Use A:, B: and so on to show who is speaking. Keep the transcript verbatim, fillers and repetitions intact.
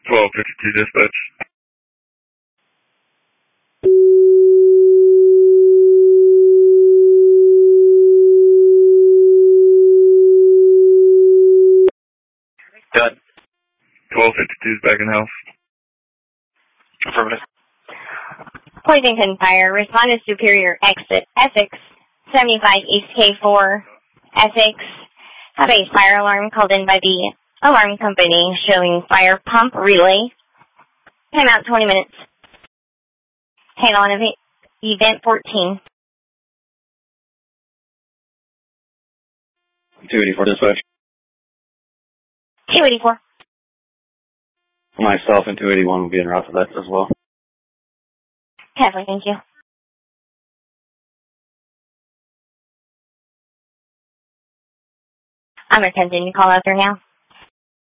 A: twelve fifty-two dispatch.
B: Done.
A: twelve fifty-two is back in house.
B: Affirmative.
C: Poyntington Fire, respond to Superior Exit, Essex, seventy-five East K four, Essex. Have a fire alarm called in by the alarm company showing fire pump relay. Time out twenty minutes. Handle on event, event fourteen.
B: two eighty-four dispatch.
C: two eighty-four.
B: Myself and two eighty-one will be en route for that as well.
C: Heavily, thank you. I'm attempting to call out there now.